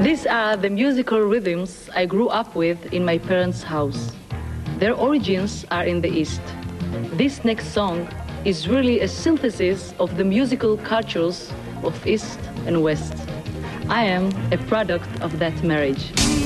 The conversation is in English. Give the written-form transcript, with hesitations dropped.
These are the musical rhythms I grew up with in my parents' house. Their origins are in the East. This next song is really a synthesis of the musical cultures of East and West. I am a product of that marriage.